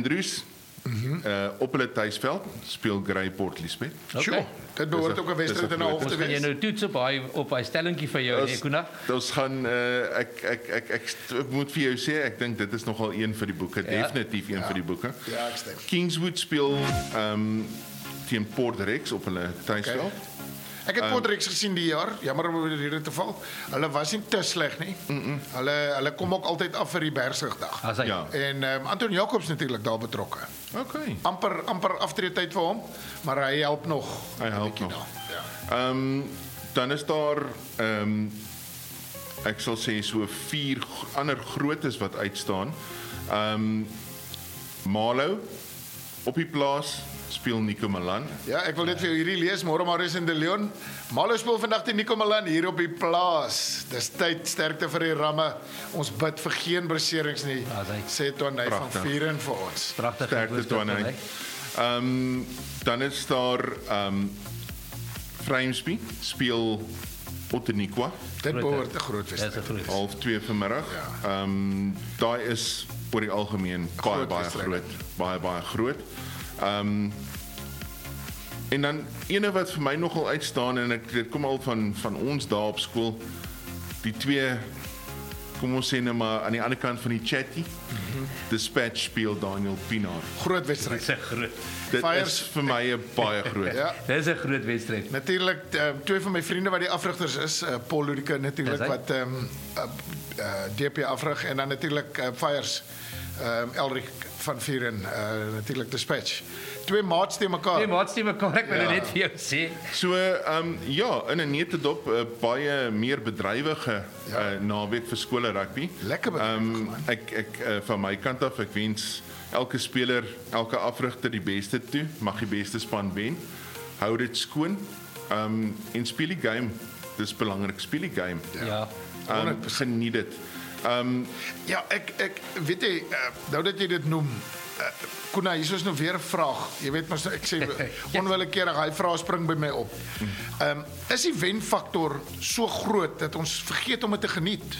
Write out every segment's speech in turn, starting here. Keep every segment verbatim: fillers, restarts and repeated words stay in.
Andrews, mm-hmm. uh, op hulle tuisveld, speel Grey Port Elizabeth. Okay. Sure, dit behoort ook 'n wedstryd in 'n half te wees. Ons gaan nou toets op hy op hy stellingkie vir jou, nee, Koena. Ons gaan, uh, ek, ek, ek, ek, ek moet vir jou sê, ek dink dit is nogal een vir die boeke, ja. Definitief een ja. vir die boeke. Ja, ek stem. Kingswood speel um, teen Port Rex op hulle tuisveld. Okay. Ek het Port Rex gesien die jaar, jammer om hierdie te val. Hulle was nie te sleg nie. Mm -mm. Hulle hulle kom ook altyd af vir die Bergsigdag. Ja. En um, Anton Jacobs natuurlik daar betrokke. Okay. Amper amper aftreetyd vir hom, maar hy help nog. Hy help nog. Ja. Ehm um, dan is daar ehm um, ek sal sê so vier ander grootes wat uitstaan. Ehm um, Malo op die plaas speel Nico Malan. Ja, ek wil net vir jou hierdie lees, môre Marius en De Leon. Malo speel vandag teen Nico Malan hier op die plaas. Dis tyd, sterkte vir die ramme. Ons bid vir geen beserings nie, ja, sê Twanay van Vieren vir ons. Pragtig. Sterkte Twanay. Ehm um, dan is daar ehm um, Vryheidsby speel Otaniqua. Dit behoort 'n groot wedstryd. Half twee vanmiddag. Ehm ja. um, daai is oor die algemeen baie baie groot, baie baie groot. Ehm um, en dan ene wat vir my nogal uitstaan en ek dit kom al van van ons daar op skool, die twee, kom ons sê nou maar aan die ander kant van die chatty. Mm-hmm. Dispatch speel Daniel Pinaar. Groot wedstryd. Dit is 'n groot. Dit Fires. Is vir my 'n baie groot. Ja, dit is 'n groot wedstryd. Natuurlik uh, twee van my vriende wat die afrigters is, uh, Paul Ludike natuurlik wat ehm um, uh, uh, D P afrig en dan natuurlik uh, Fires ehm um, Elric van Vieren uh, natuurlik Dispatch. Twee maats te mekaar. Twee maats te mekaar, ek wil ja. net vir jou sê. So, ehm um, ja, in 'n netedop uh, baie meer bedrywige ja. uh, naweek vir skole rugby. Lekker bedrywig, um, man. Ek ek uh, van my kant af, ek wens elke speler, elke afrigter die beste toe, mag die beste span wen. Hou dit skoon. Ehm um, en speel die game. Dis belangrik, speel die game. Ja. Um, geniet dit. Ehm um, ja, ek ek weet jy, uh, nou dat jy dit noem, uh, Koena, hier is nou weer 'n vraag. Jy weet maar ek sê onwillekeurig hy vraag spring by my op. Ehm um, is die wenfaktor so groot dat ons vergeet om dit te geniet?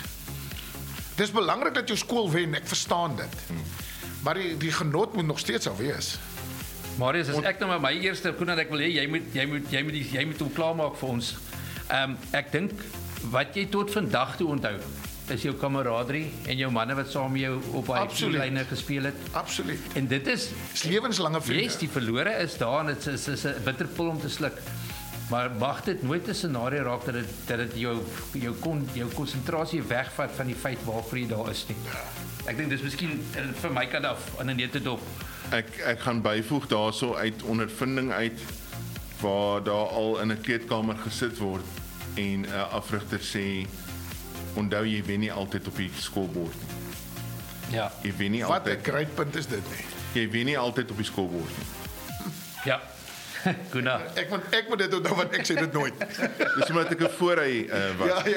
Dis belangrik dat jou skool wen, ek verstaan dit. Maar die die genot moet nog steeds al wees. Marius, as ek nou maar my eerste Koena ek wil hê jy moet jy moet jy moet jy moet hom klaarmaak vir ons. Ehm um, ek dink wat jy tot vandag toe onthou is jou kameraderie en jou manne wat saam met jou op daai lyne gespeel het. Absoluut. En dit is is lewenslange vriende. Yes, die verlore is daar en dit is is 'n bitterpil om te sluk. Maar mag dit nooit 'n scenario raak dat dit dat dit jou jou kon jou konsentrasie wegvat van die feit waarvoor jy daar is nie. Ek dink dis miskien vir my kant af aan 'n netedop. Ek ek gaan byvoeg daarso uit ondervinding uit waar daar al in 'n kleedkamer gesit word en 'n uh, afrigter sê onthou jy wen nie altyd op die skoolbord nie. Ja. Jy wen nie Wat altyd. Wat 'n great punt is dit nie. Jy wen nie altyd op die skoolbord nie. Ja. Goeie. Ek moet ek moet dit onthou want ek sê dit nooit. Dis omdat ek 'n voorry uh, was. Ja, ja.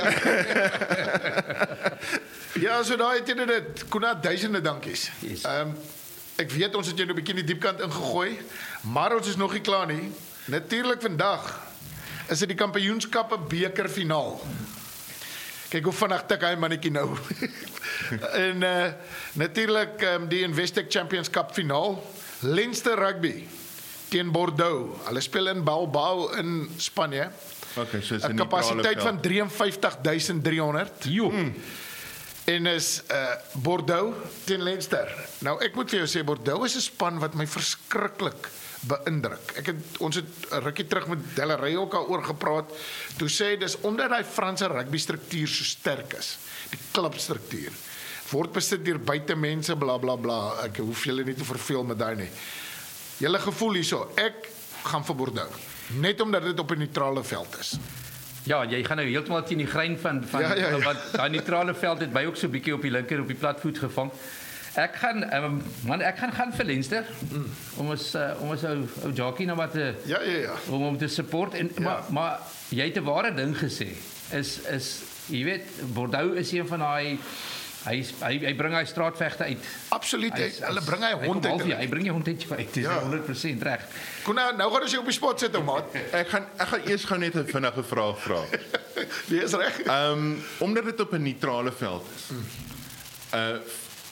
ja, so daai het jy dit. Koena, duisende dankies. Ehm yes. um, ek weet ons het jou 'n bietjie in die diepkant ingegooi, maar ons is nog nie klaar nie. Natuurlik vandag is dit die Kampioenskappe beker finaal. Kyk hoe vinnig tik hy mannetjie nou. en uh, natuurlik um, die Investec Champions Cup finaal, Leinster Rugby teen Bordeaux. Hulle speel in Bilbao in Spanje. Okay, so is 'n kapasiteit van drie en vyftig duisend drie honderd. Jo. Mm. En is uh, Bordeaux teen Leinster. Nou ek moet vir jou sê Bordeaux is 'n span wat my verskriklik beïndruk. Ek het ons het 'n rukkie terug met Delaray ook daaroor gepraat. Toe sê dis omdat daai Franse rugby struktuur so sterk is. Die klubstruktuur. Word besit deur buitemense bla bla bla. Ek hoef julle nie te verveel met daai nie. Julle gevoel hierso, ek gaan vir Bordeaux. Net omdat dit op 'n neutrale veld is. Ja, jy gaan nou heeltemal teen die grein van van ja, ja, ja. wat daai neutrale veld het by ook so 'n bietjie op die linker op die platvoet gevang. Ek gaan um, man ek gaan gaan vir Leinster mm. om ons uh, om ons ou ou jockey nou wat te Ja ja ja. om hom te support en ja. maar maar jy het 'n ware ding gesê. Is is jy weet Bordeaux is een van daai hy hy hy bring hy straatvegte uit. Absoluut. Hy, hulle bring hy hond uit. Ja, hy bring jy hond uit. Dit is ja. honderd persent reg. Kom nou, nou gaan ons jou op die spot sit, ou maat. Ek gaan ek gaan eers gou net 'n vinnige vraag vra. Wie is reg? Ehm um, omdat dit op 'n neutrale veld is. Mm. Uh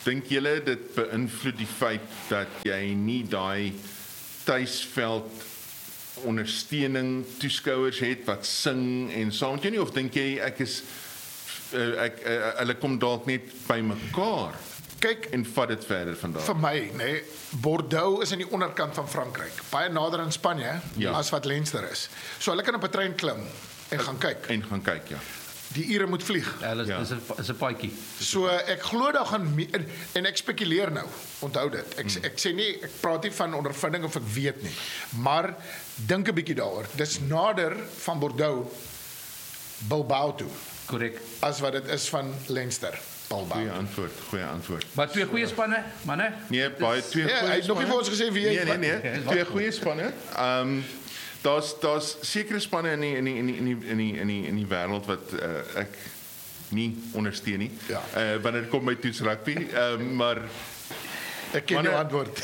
dink julle dit beïnvloed die feit dat jy nie daai tuisveld ondersteuning toeskouers het wat sing en saam met jou nie, of dink jy ek is uh, ek uh, hulle kom dalk net by mekaar Kyk, en vat dit verder vandag? vir my, nee, Bordeaux is in die onderkant van Frankryk, baie nader in Spanje Ja. as wat Leinster is. So hulle kan op 'n trein klim en gaan kyk. En gaan kyk, ja. Die ure moet vlieg. Ja, hulle is Ja. is 'n is 'n paadjie. So ek glo daar gaan me- en, en ek spekuleer nou. Onthou dit. Ek Hmm. ek sê nie ek praat nie van ondervinding of ek weet nie. Maar dink 'n bietjie daaroor. Dis nader van Bordeaux Bilbao toe Korrek. as wat dit is van Leinster Bilbao. Goeie antwoord, goeie antwoord. Maar twee goeie spanne, manne. Nee, baie twee Ja, goeie hy het nog nie vir ons gesê wie hy Nee, nee, nee, twee goeie spanne. Ehm um, daar's daar's sekere spanne in die in die in die in die in die in die, in die wêreld wat uh, ek nie ondersteun nie. Ja. Uh, wanneer dit kom by toets rugby, ehm um, maar Ek ken jou Manne, antwoord.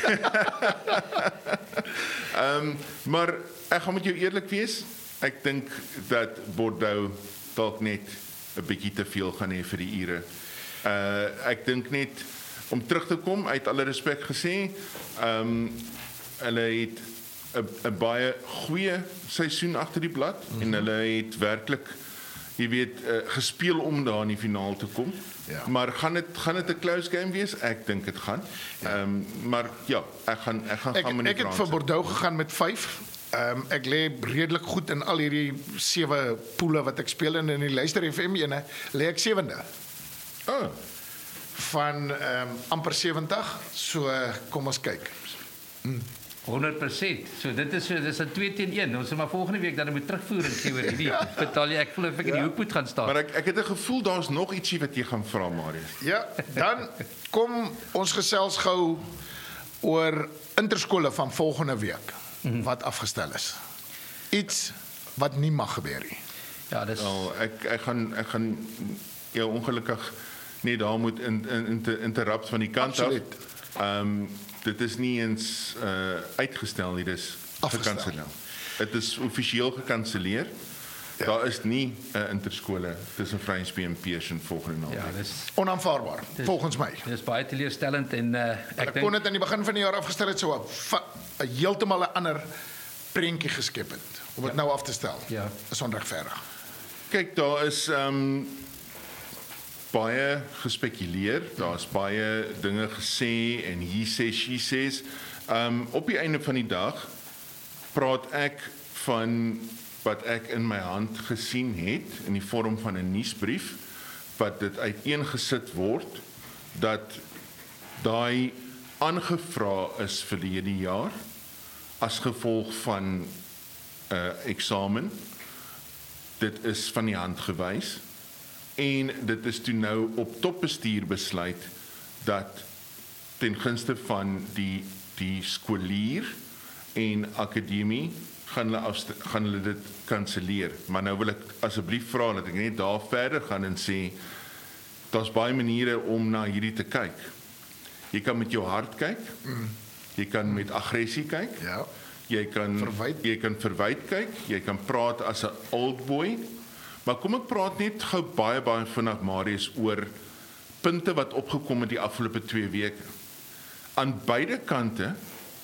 Ehm um, maar ek gaan met jou eerlik wees. Ek dink dat Bordeaux dalk net 'n bietjie te veel gaan hê vir die ure. Uh ek dink net om terug te kom, uit alle respek gesê, ehm um, hulle het 'n 'n baie goeie seisoen agter die blad mm-hmm. en hulle het werklik jy weet uh, gespeel om daar in die finaal te kom. Ja. Maar gaan dit gaan dit 'n close game wees? Ek dink dit gaan. Ehm um, maar ja, ek gaan ek gaan Ek gaan met die ek het Franse. vir Bordeaux gegaan met vyf. Ehm um, ek lê redelik goed in al hierdie sewe poele wat ek speel in in die Luister F M ene, lê ek sewende Oh, van ehm um, amper sewentig. So kom ons kyk. honderd persent. So dit is so dis 'n twee teen een. Ons moet maar volgende week dan moet terugvoering gee oor hierdie. Betaal jy ek voel of ek in die hoek moet gaan staan. maar ek ek het 'n gevoel daar's nog ietsie wat jy gaan vra, Marius. Ja, dan kom ons gesels gou oor interskole van volgende week wat afgestel is. Iets wat nie mag gebeur nie. Ja, dis Al ek ek gaan ek gaan jou ongelukkig net daar moet in in, in te interrupt van die kant Absoluut. af. Ehm um, dit is nie eens uh uitgestel nie, dis Afgestel. gekanselleer. Dit is offisieel gekanselleer. Ja. Daar is nie 'n uh, interskole tussen Vrynsby en Pearson volgende ja, naweek. dis Onaanvaarbaar, volgens my. dis baie teleurstellend en uh, Ek ek kon dink dit aan die begin van die jaar afgestel het so 'n va- 'n heeltemal 'n ander prentjie geskep het om dit nou af te stel. Ja. Is onregverdig. Kyk, daar is ehm um, baie gespekuleer, daar's baie dinge gesê en he says she says. Ehm um, op die einde van die dag praat ek van wat ek in my hand gesien het in die vorm van 'n nuusbrief wat dit uiteengesit word dat daai aangevra is vir hierdie jaar as gevolg van 'n uh, eksamen. Dit is van die hand gewys en dit is toe nou op topbestuur besluit dat ten gunste van die die skoolier en akademie gaan hulle afst- gaan hulle dit kanselleer. Maar nou wil ek asseblief vra dat ek net daar verder gaan en sê daar's baie maniere om na hierdie te kyk. Jy kan met jou hart kyk. Jy kan met aggressie kyk. Ja. Jy kan Verwyd. jy kan verwyd kyk, jy kan praat as 'n old boy. Maar kom ek praat net gou baie baie vinnig Marius oor punte wat opgekom het die afgelope twee weke. Aan beide kante,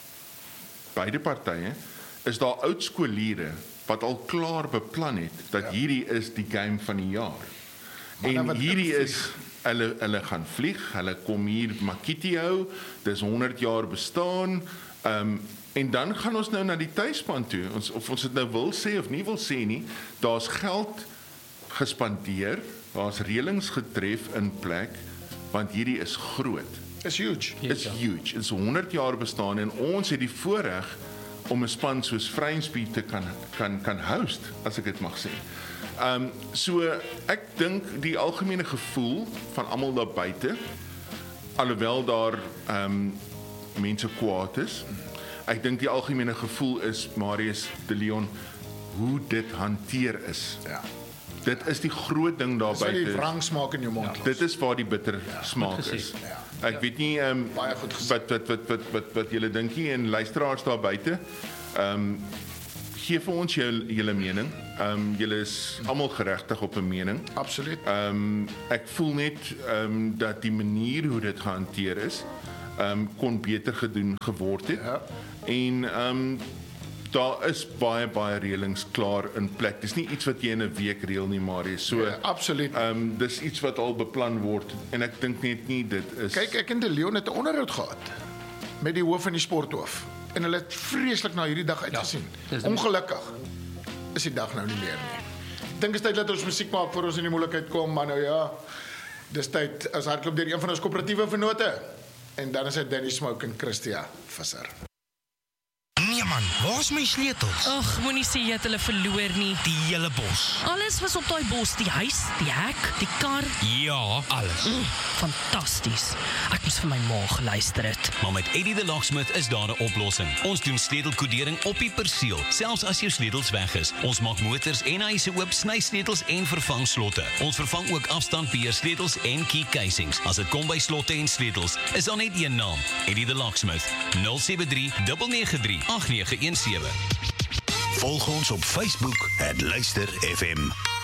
beide partye, is daar oud skooliere wat al klaar beplan het dat ja. hierdie is die game van die jaar. Manne En wat hierdie invlieg. is hulle hulle gaan vlieg, hulle kom hier Makiti hou, dis honderd jaar bestaan. Ehm um, en dan gaan ons nou na die tuisspan toe. Ons of ons dit nou wil sê of nie wil sê nie, daar's geld gespandeer, daar's reëlings getref in plek want hierdie is groot. Is huge. It's huge. It's honderd jaar bestaan en ons het die voorreg om 'n span soos Vrynsby te kan kan kan host, as ek dit mag sê. Ehm um, so ek dink die algemene gevoel van almal daar buite, alhoewel daar ehm um, mense kwaad is, ek dink die algemene gevoel is Marius de Leon hoe dit hanteer is. Ja. Dit is die groot ding daar Dis wat die buite. wrang smaak in jou mond. Ja. Dit is waar die bitter smaak goed gesê. is. Ja. Ek weet nie ehm um, Baie goed gesê. wat wat wat wat wat wat julle dink nie en luisteraars daar buite. Ehm um, gee vir ons jou, julle mening. Um, julle is almal geregtig op 'n mening. Absoluut. Um, ek voel net um, dat die manier hoe dit gehanteer is, um, kon beter gedoen geword het. Ja. En um, daar is baie, baie reëlings klaar in plek. Dis nie iets wat jy in 'n week reël nie, Marius. So, Ja, absoluut. Um, dis iets wat al beplan word en ek dink net nie dit is... Kyk, ek en De Leon het 'n onderhoud gehad met die hoof en die sporthoof. En hulle het vreeslik na hierdie dag uitgesien. dis- Ongelukkig is die dag nou nie meer nie. Ek dink is tyd dat ons musiek maak voor ons in die moeilikheid kom, maar nou ja, dis tyd as hardloop deur een van ons koöperatiewe vennote. En dan is dit Danny Smoke en Christia Visser. Nee man, waar's my sleutels? Ag, moenie sê jy het hulle verloor nie. Die hele bos. Alles was op daai bos, die huis, die hek, die kar. Ja, alles. Mm, fantasties. Ek moes vir my ma geluister het. Maar met Eddie the Locksmith is daar 'n oplossing. Ons doen sleutelkodering op die perseel, selfs as jou sleutels weg is. Ons maak motors en huise oop, sny sleutels en vervang slotte. Ons vervang ook afstandbeheer sleutels en key casings. As dit kom by slotte en sleutels, is daar net een naam: Eddie the Locksmith. nul sewe drie nege nege drie agt nege een sewe. Volg ons op Facebook at Luister F M.